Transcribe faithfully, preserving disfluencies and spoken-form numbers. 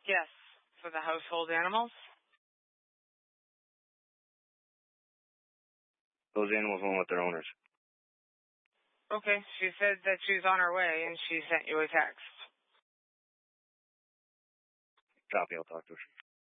Yes, for the household animals. Those animals won't let their owners. Okay, she said that she was on her way and she sent you a text. Copy, I'll talk to her.